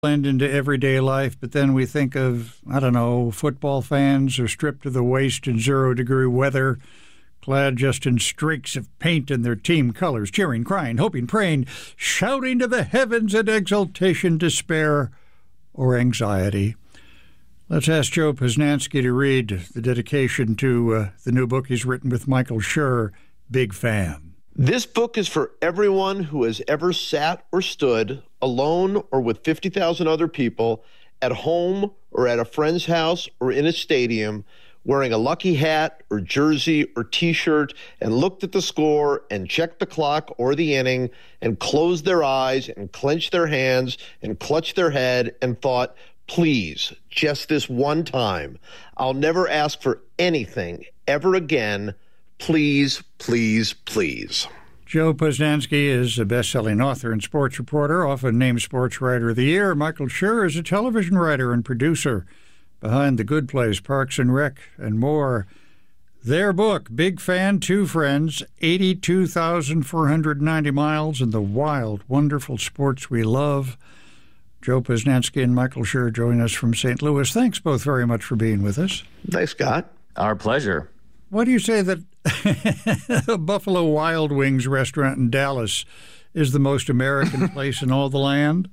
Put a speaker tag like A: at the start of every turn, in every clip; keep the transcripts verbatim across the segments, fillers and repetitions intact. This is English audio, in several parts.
A: blend into everyday life, but then we think of, I don't know, football fans are stripped to the waist in zero-degree weather, clad just in streaks of paint in their team colors, cheering, crying, hoping, praying, shouting to the heavens in exultation, despair, or anxiety. Let's ask Joe Posnanski to read the dedication to uh, the new book he's written with Michael Schur, Big Fan.
B: This book is for everyone who has ever sat or stood alone or with fifty thousand other people at home or at a friend's house or in a stadium wearing a Lucky hat or jersey or T-shirt and looked at the score and checked the clock or the inning and closed their eyes and clenched their hands and clutched their head and thought, please, just this one time, I'll never ask for anything ever again. Please, please, please.
A: Joe Posnanski is a best-selling author and sports reporter, often named Sports Writer of the Year. Michael Schur is a television writer and producer behind The Good Place, Parks and Rec, and more. Their book, Big Fan, Two Friends, eighty-two thousand four hundred ninety miles in the wild, wonderful sports we love. Joe Posnanski and Michael Schur join us from Saint Louis. Thanks both very much for being with us.
B: Thanks, Scott.
C: Our pleasure.
A: Why do you say that a Buffalo Wild Wings restaurant in Dallas is the most American place in all the land?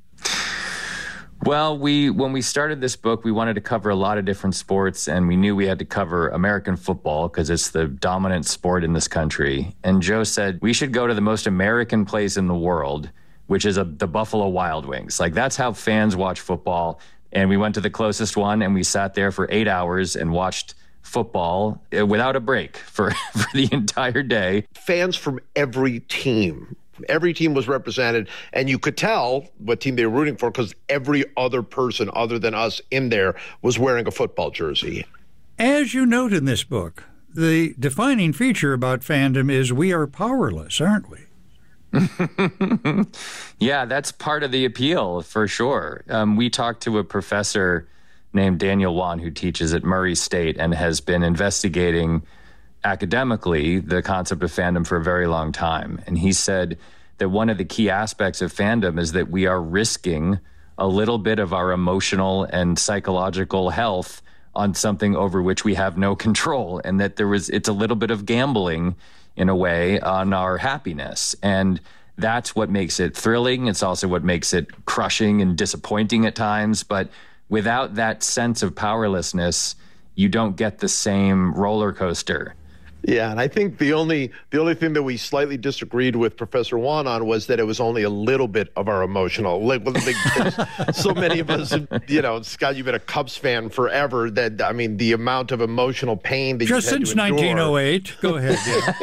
C: Well, we when we started this book, we wanted to cover a lot of different sports, and we knew we had to cover American football because it's the dominant sport in this country. And Joe said, we should go to the most American place in the world, which is a, the Buffalo Wild Wings. Like, that's how fans watch football. And we went to the closest one, and we sat there for eight hours and watched football without a break for, for the entire day.
B: Fans from every team. Every team was represented, and you could tell what team they were rooting for because every other person other than us in there was wearing a football jersey.
A: As you note in this book, the defining feature about fandom is we are powerless, aren't we?
C: Yeah, that's part of the appeal, for sure. Um, we talked to a professor named Daniel Wan, who teaches at Murray State and has been investigating academically the concept of fandom for a very long time. And he said that one of the key aspects of fandom is that we are risking a little bit of our emotional and psychological health on something over which we have no control, and that there was it's a little bit of gambling in a way on our happiness. And that's what makes it thrilling. It's also what makes it crushing and disappointing at times. But without that sense of powerlessness, you don't get the same roller coaster.
B: Yeah, and I think the only the only thing that we slightly disagreed with Professor Wan on was that it was only a little bit of our emotional. Like, so many of us, you know, Scott, you've been a Cubs fan forever. That I mean, the amount of emotional pain that
A: just
B: you've had
A: since
B: to endure,
A: nineteen oh eight. Go ahead.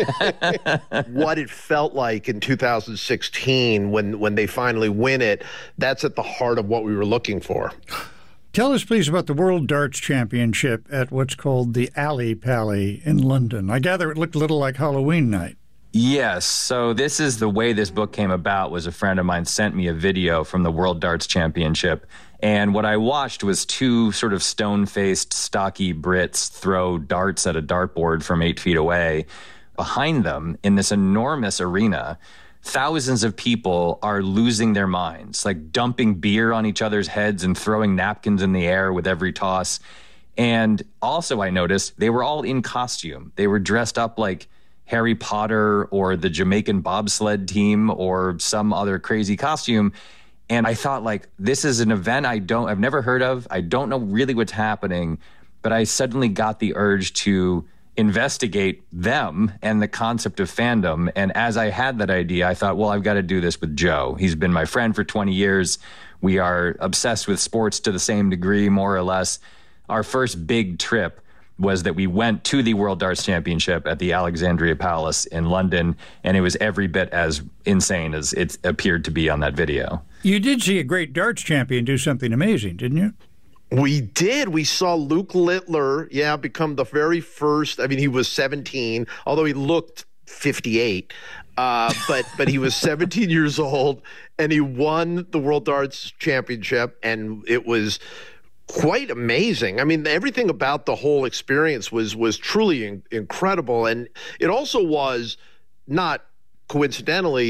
A: Yeah.
B: What it felt like in two thousand sixteen when when they finally win it. That's at the heart of what we were looking for.
A: Tell us, please, about the World Darts Championship at what's called the Alley Pally in London. I gather it looked a little like Halloween night.
C: Yes. So this is the way this book came about. Was a friend of mine sent me a video from the World Darts Championship. And what I watched was two sort of stone-faced, stocky Brits throw darts at a dartboard from eight feet away. Behind them, in this enormous arena, thousands of people are losing their minds, like dumping beer on each other's heads and throwing napkins in the air with every toss. And also I noticed they were all in costume. They were dressed up like Harry Potter or the Jamaican bobsled team or some other crazy costume. And I thought, like, this is an event I don't, I've never heard of. I don't know really what's happening, but I suddenly got the urge to investigate them and the concept of fandom. And as I had that idea, I thought, well, I've got to do this with Joe. He's been my friend for twenty years. We are obsessed with sports to the same degree, more or less. Our first big trip was that we went to the World Darts Championship at the Alexandria Palace in London, and it was every bit as insane as it appeared to be on that video.
A: You did see a great darts champion do something amazing, didn't you?
B: We did. We saw Luke Littler, yeah, become the very first. I mean, he was seventeen, although he looked fifty-eight. Uh, but but he was seventeen years old, and he won the World Darts Championship, and it was quite amazing. I mean, everything about the whole experience was was truly in, incredible, and it also was, not coincidentally,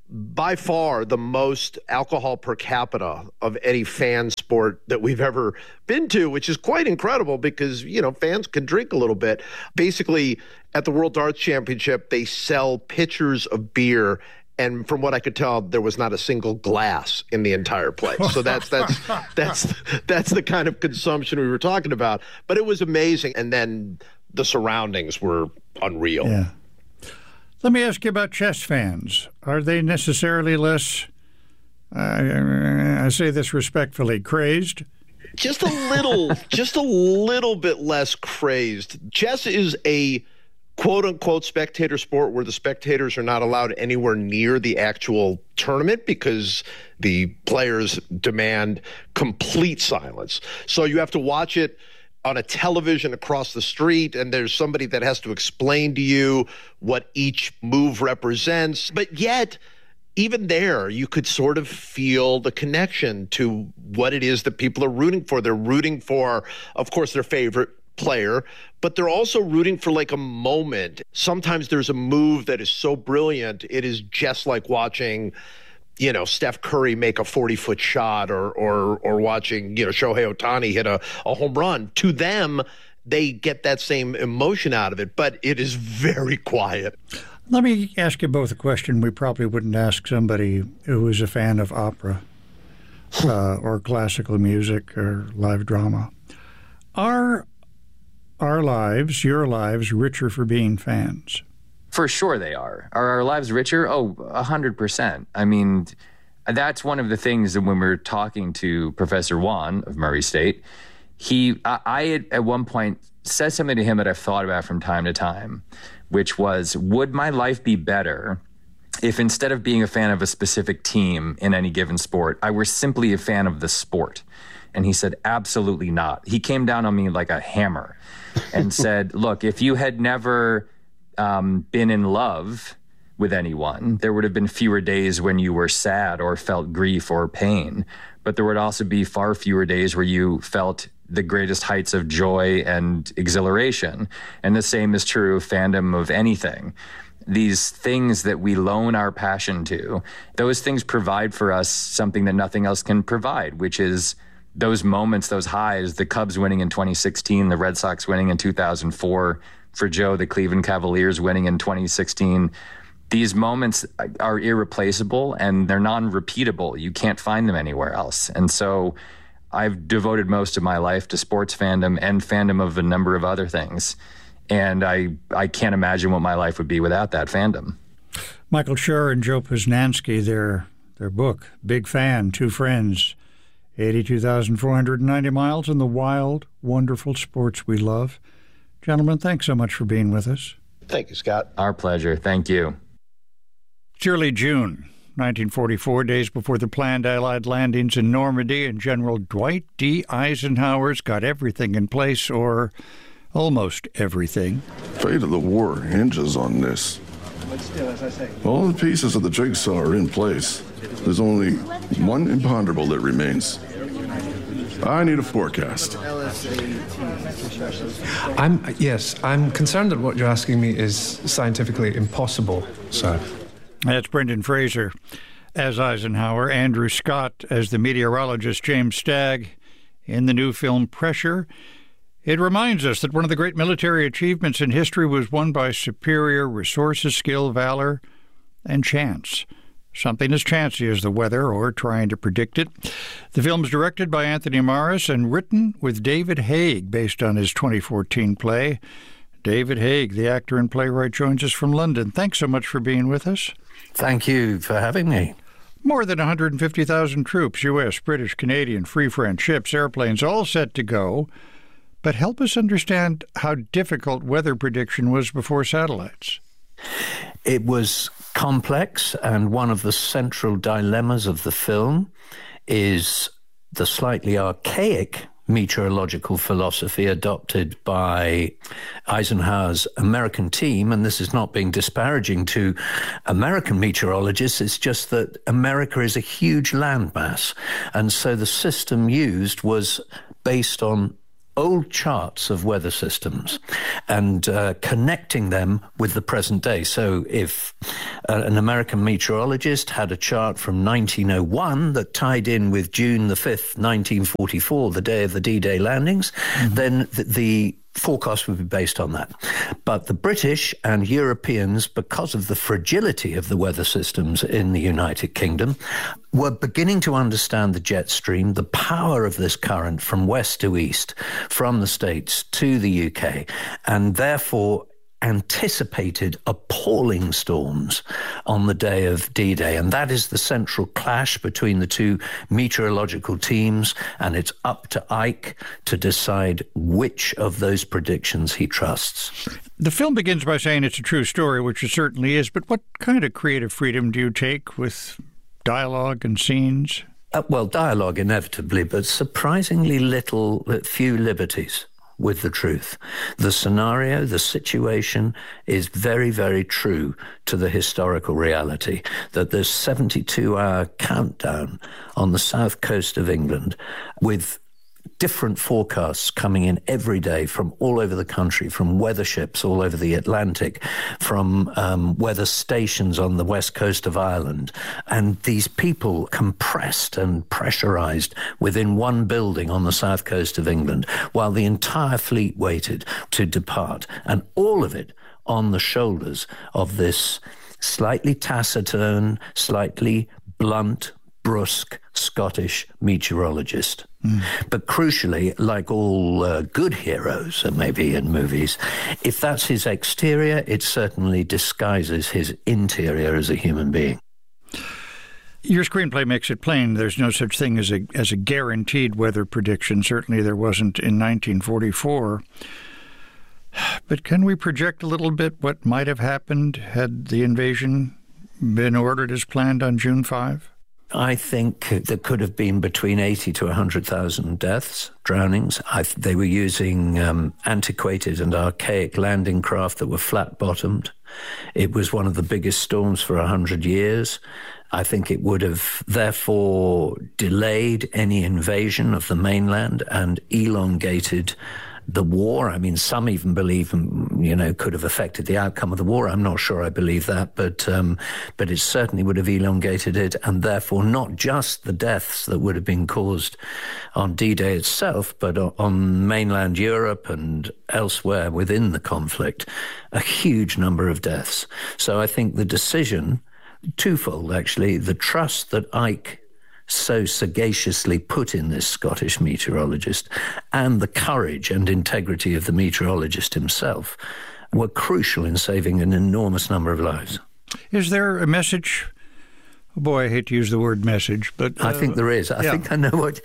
B: by far the most alcohol per capita of any fan sport that we've ever been to, which is quite incredible because, you know, fans can drink a little bit. Basically, at the World Darts Championship, they sell pitchers of beer. And from what I could tell, there was not a single glass in the entire place. So that's that's that's that's the kind of consumption we were talking about. But it was amazing. And then the surroundings were unreal.
A: Yeah. Let me ask you about chess fans. Are they necessarily less, uh, I say this respectfully, crazed?
B: Just a little, just a little bit less crazed. Chess is a quote-unquote spectator sport where the spectators are not allowed anywhere near the actual tournament because the players demand complete silence. So you have to watch it on a television across the street, and there's somebody that has to explain to you what each move represents. But yet, even there, you could sort of feel the connection to what it is that people are rooting for. They're rooting for, of course, their favorite player, but they're also rooting for like a moment. Sometimes there's a move that is so brilliant, it is just like watching, you know, Steph Curry make a forty-foot shot or or or watching, you know, Shohei Ohtani hit a, a home run. To them, they get that same emotion out of it, but it is very quiet.
A: Let me ask you both a question we probably wouldn't ask somebody who was a fan of opera uh, or classical music or live drama. Are our lives, your lives, richer for being fans?
C: For sure they are. Are our lives richer? Oh, one hundred percent. I mean, that's one of the things that when we were talking to Professor Wan of Murray State, he, I, I had at one point said something to him that I've thought about from time to time, which was, would my life be better if instead of being a fan of a specific team in any given sport, I were simply a fan of the sport? And he said, absolutely not. He came down on me like a hammer and said, look, if you had never um, been in love with anyone, there would have been fewer days when you were sad or felt grief or pain. But there would also be far fewer days where you felt the greatest heights of joy and exhilaration. And the same is true of fandom of anything. These things that we loan our passion to, those things provide for us something that nothing else can provide, which is those moments, those highs, the Cubs winning in twenty sixteen, the Red Sox winning in two thousand four, for Joe, the Cleveland Cavaliers winning in twenty sixteen. These moments are irreplaceable and they're non-repeatable. You can't find them anywhere else. And so I've devoted most of my life to sports fandom and fandom of a number of other things. And I, I can't imagine what my life would be without that fandom.
A: Michael Schur and Joe Posnanski, their, their book, Big Fan, Two Friends, eighty-two thousand four hundred ninety miles in the wild, wonderful sports we love. Gentlemen, thanks so much for being with us.
B: Thank you, Scott.
C: Our pleasure. Thank you.
A: It's early June, nineteen forty-four, days before the planned Allied landings in Normandy, and General Dwight D. Eisenhower's got everything in place, or almost everything.
D: The fate of the war hinges on this. All the pieces of the jigsaw are in place. There's only one imponderable that remains. I need a forecast.
E: I'm yes, I'm concerned that what you're asking me is scientifically impossible, sir.
A: That's Brendan Fraser as Eisenhower, Andrew Scott as the meteorologist James Stagg in the new film Pressure. It reminds us that one of the great military achievements in history was won by superior resources, skill, valor, and chance. Something as chancy as the weather or trying to predict it. The film's directed by Anthony Morris and written with David Haig, based on his twenty fourteen play. David Haig, the actor and playwright, joins us from London. Thanks so much for being with us.
F: Thank you for having me.
A: More than one hundred fifty thousand troops, U S, British, Canadian, Free French, ships, airplanes, all set to go. But help us understand how difficult weather prediction was before satellites.
F: It was complex, and one of the central dilemmas of the film is the slightly archaic meteorological philosophy adopted by Eisenhower's American team. And this is not being disparaging to American meteorologists. It's just that America is a huge landmass. And so the system used was based on old charts of weather systems and uh, connecting them with the present day. So if uh, an American meteorologist had a chart from nineteen oh one that tied in with June the fifth, nineteen forty-four, the day of the D-Day landings, mm-hmm. then the, the forecast would be based on that. But the British and Europeans, because of the fragility of the weather systems in the United Kingdom, were beginning to understand the jet stream, the power of this current from west to east, from the States to the U K, and therefore anticipated appalling storms on the day of D-Day. And that is the central clash between the two meteorological teams, and it's up to Ike to decide which of those predictions he trusts.
A: The film begins by saying it's a true story, which it certainly is, but what kind of creative freedom do you take with dialogue and scenes?
F: Uh, well, dialogue inevitably, but surprisingly little, few liberties with the truth. The scenario, the situation is very, very true to the historical reality that there's seventy-two hour countdown on the south coast of England with different forecasts coming in every day from all over the country, from weather ships all over the Atlantic, from um, weather stations on the west coast of Ireland. And these people compressed and pressurized within one building on the south coast of England, while the entire fleet waited to depart. And all of it on the shoulders of this slightly taciturn, slightly blunt, brusque Scottish meteorologist. Mm. But crucially, like all uh, good heroes, maybe in movies, if that's his exterior, it certainly disguises his interior as a human being.
A: Your screenplay makes it plain there's no such thing as a as a guaranteed weather prediction. Certainly there wasn't in nineteen forty-four. But can we project a little bit what might have happened had the invasion been ordered as planned on June fifth?
F: I think there could have been between eighty to one hundred thousand deaths, drownings. I, they were using um, antiquated and archaic landing craft that were flat-bottomed. It was one of the biggest storms for one hundred years. I think it would have therefore delayed any invasion of the mainland and elongated the war. I mean, some even believe, you know, could have affected the outcome of the war. I'm not sure I believe that, but um, but it certainly would have elongated it, and therefore not just the deaths that would have been caused on D-Day itself, but on mainland Europe and elsewhere within the conflict, a huge number of deaths. So I think the decision, twofold actually, the trust that Ike so sagaciously put in this Scottish meteorologist and the courage and integrity of the meteorologist himself were crucial in saving an enormous number of lives.
A: Is there a message? Oh boy, I hate to use the word message, but uh,
F: I think there is. I yeah. think I know what.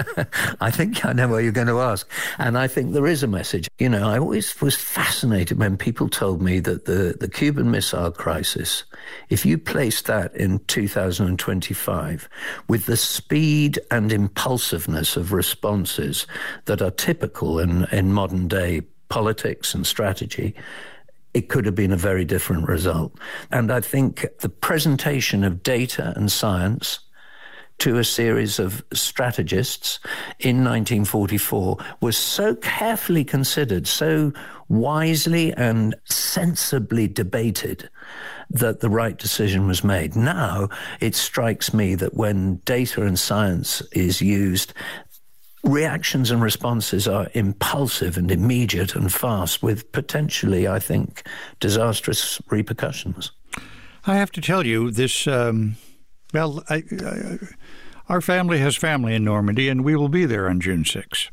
F: I think I know what you're going to ask, and I think there is a message. You know, I always was fascinated when people told me that the the Cuban Missile Crisis, if you placed that in two thousand twenty-five with the speed and impulsiveness of responses that are typical in in modern day politics and strategy, it could have been a very different result. And I think the presentation of data and science to a series of strategists in nineteen forty-four was so carefully considered, so wisely and sensibly debated, that the right decision was made. Now, it strikes me that when data and science is used, reactions and responses are impulsive and immediate and fast, with potentially, I think, disastrous repercussions.
A: I have to tell you, this, um, well, I, I, our family has family in Normandy, and we will be there on June sixth.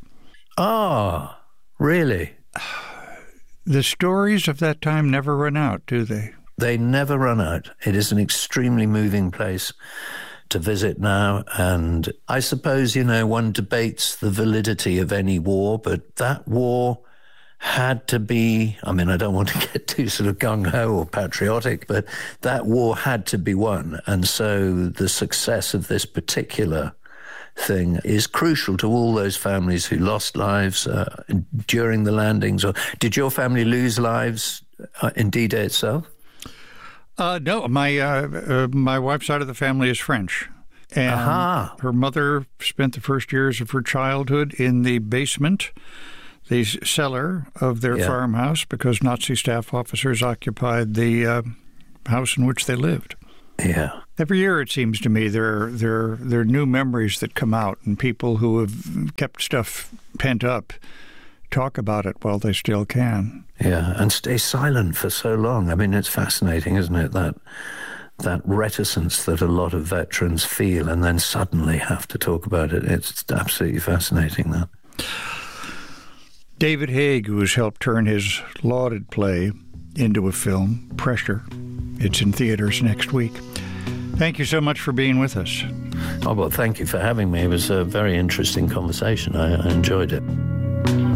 F: Ah, really?
A: The stories of that time never run out, do they?
F: They never run out. It is an extremely moving place to visit now, and I suppose, you know, one debates the validity of any war, but that war had to be, I mean, I don't want to get too sort of gung-ho or patriotic, but that war had to be won, and so the success of this particular thing is crucial to all those families who lost lives uh, during the landings. Or did your family lose lives uh, in D-Day itself?
A: Uh, no, my uh, uh, my wife's side of the family is French, and
F: Aha.
A: her mother spent the first years of her childhood in the basement the cellar of their
F: Yeah.
A: farmhouse because Nazi staff officers occupied the uh, house in which they lived.
F: Yeah.
A: Every year, it seems to me, there, there, there are new memories that come out, and people who have kept stuff pent up talk about it while they still can.
F: Yeah, and stay silent for so long. I mean, it's fascinating, isn't it, that that reticence that a lot of veterans feel and then suddenly have to talk about it. It's absolutely fascinating, that.
A: David Haig, who has helped turn his lauded play into a film, Pressure. It's in theaters next week. Thank you so much for being with us.
F: Oh, well, thank you for having me. It was a very interesting conversation. I, I enjoyed it.